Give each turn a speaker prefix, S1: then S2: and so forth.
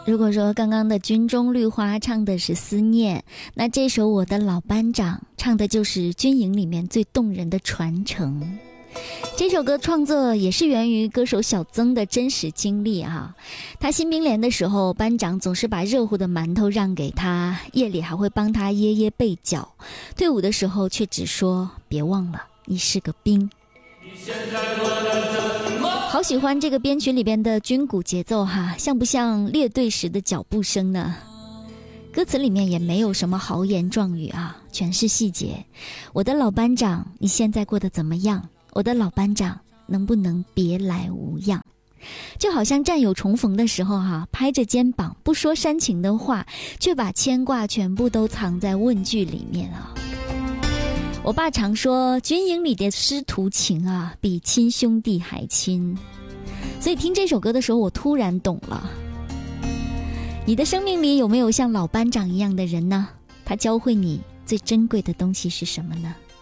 S1: 如果说刚刚的军中绿花唱的是思念，那这首我的老班长唱的就是军营里面最动人的传承。这首歌创作也是源于歌手小曾的真实经历啊。他新兵连的时候，班长总是把热乎的馒头让给他，夜里还会帮他掖掖被角，退伍的时候却只说别忘了你是个兵。好喜欢这个编曲里边的军鼓节奏哈，像不像列队时的脚步声呢？歌词里面也没有什么豪言壮语啊，全是细节。我的老班长，你现在过得怎么样？我的老班长，能不能别来无恙？就好像战友重逢的时候哈，拍着肩膀不说煽情的话，却把牵挂全部都藏在问句里面啊。我爸常说，军营里的师徒情啊，比亲兄弟还亲。所以听这首歌的时候，我突然懂了。你的生命里有没有像老班长一样的人呢？他教会你最珍贵的东西是什么呢？